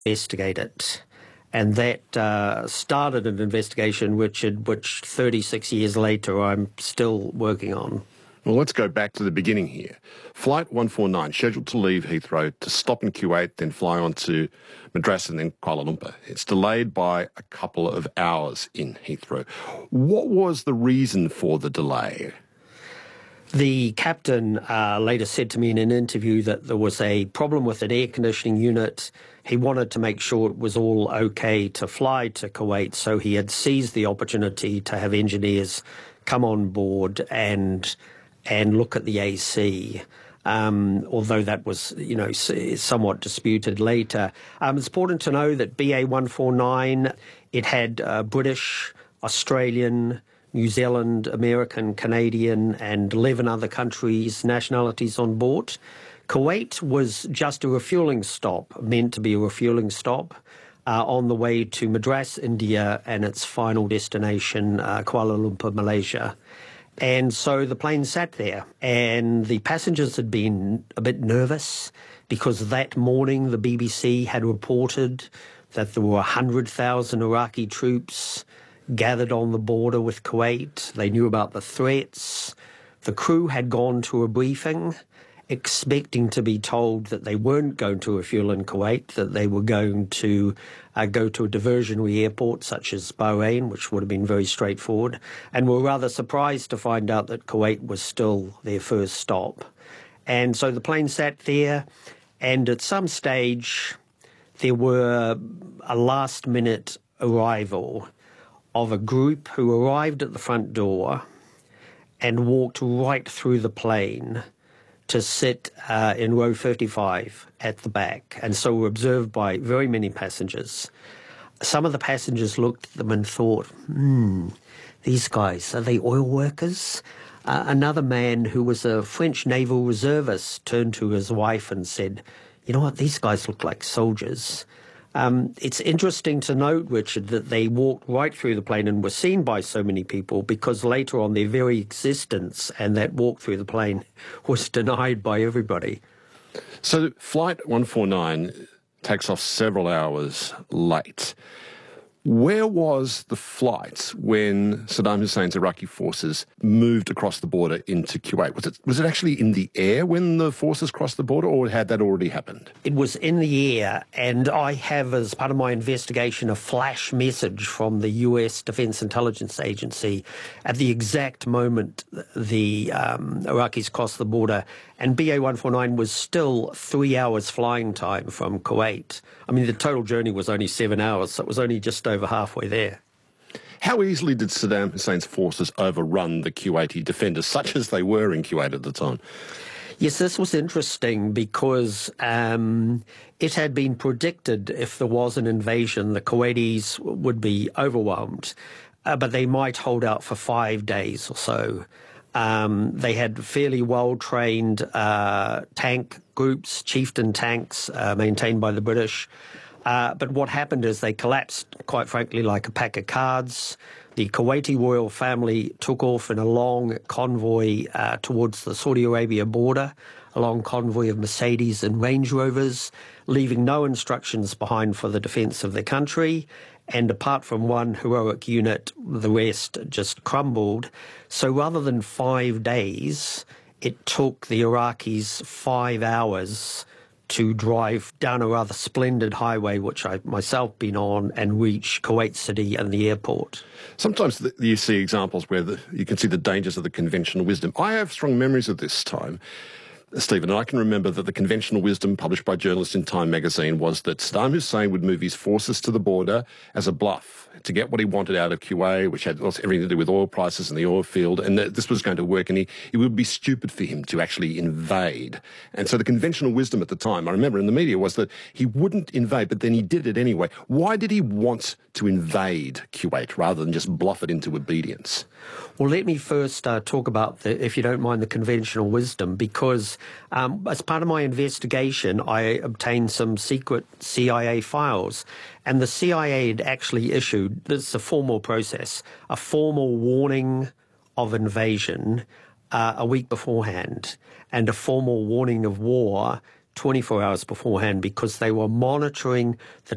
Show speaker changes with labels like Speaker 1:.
Speaker 1: investigate it. And that started an investigation which 36 years later I'm still working on.
Speaker 2: Well, let's go back to the beginning here. Flight 149, scheduled to leave Heathrow to stop in Kuwait, then fly on to Madras and then Kuala Lumpur. It's delayed by a couple of hours in Heathrow. What was the reason for the delay?
Speaker 1: The captain later said to me in an interview that there was a problem with an air conditioning unit. He wanted to make sure it was all okay to fly to Kuwait, so he had seized the opportunity to have engineers come on board and look at the AC, although that was, somewhat disputed later. It's important to know that BA 149, it had British, Australian, New Zealand, American, Canadian, and 11 other countries' nationalities on board. Kuwait was just a refuelling stop, meant to be a refuelling stop, on the way to Madras, India, and its final destination, Kuala Lumpur, Malaysia. And so the plane sat there, and the passengers had been a bit nervous because that morning the BBC had reported that there were 100,000 Iraqi troops gathered on the border with Kuwait. They knew about the threats. The crew had gone to a briefing expecting to be told that they weren't going to refuel in Kuwait, that they were going to go to a diversionary airport such as Bahrain, which would have been very straightforward, and were rather surprised to find out that Kuwait was still their first stop. And so the plane sat there, and at some stage there were a last-minute arrival of a group who arrived at the front door and walked right through the plane to sit in row 35 at the back, and so were observed by very many passengers. Some of the passengers looked at them and thought, these guys, are they oil workers? Another man who was a French naval reservist turned to his wife and said, you know what, these guys look like soldiers. It's interesting to note, Richard, that they walked right through the plane and were seen by so many people because later on their very existence and that walk through the plane was denied by everybody.
Speaker 2: So Flight 149 takes off several hours late. Where was the flight when Saddam Hussein's Iraqi forces moved across the border into Kuwait? Was it actually in the air when the forces crossed the border, or had that already happened?
Speaker 1: It was in the air, and I have, as part of my investigation, a flash message from the US Defense Intelligence Agency at the exact moment the Iraqis crossed the border, and BA 149 was still 3 hours flying time from Kuwait. I mean, the total journey was only 7 hours, so it was only just over halfway there.
Speaker 2: How easily did Saddam Hussein's forces overrun the Kuwaiti defenders, such as they were in Kuwait at the time?
Speaker 1: Yes, this was interesting because it had been predicted if there was an invasion, the Kuwaitis would be overwhelmed, but they might hold out for 5 days or so. They had fairly well-trained tank groups, chieftain tanks maintained by the British. But what happened is they collapsed, quite frankly, like a pack of cards. The Kuwaiti royal family took off in a long convoy towards the Saudi Arabia border, a long convoy of Mercedes and Range Rovers, leaving no instructions behind for the defence of the country. And apart from one heroic unit, the rest just crumbled. So rather than 5 days, it took the Iraqis 5 hours to drive down a rather splendid highway, which I've myself been on, and reach Kuwait City and the airport.
Speaker 2: Sometimes you see examples where you can see the dangers of the conventional wisdom. I have strong memories of this time, Stephen, and I can remember that the conventional wisdom published by journalists in Time magazine was that Saddam Hussein would move his forces to the border as a bluff to get what he wanted out of Kuwait, which had everything to do with oil prices and the oil field, and that this was going to work, and it would be stupid for him to actually invade. And so the conventional wisdom at the time, I remember in the media, was that he wouldn't invade, but then he did it anyway. Why did he want to invade Kuwait rather than just bluff it into obedience?
Speaker 1: Well, let me first talk about, if you don't mind, the conventional wisdom, because as part of my investigation, I obtained some secret CIA files, and the CIA had actually issued, this is a formal process, a formal warning of invasion a week beforehand, and a formal warning of war 24 hours beforehand, because they were monitoring the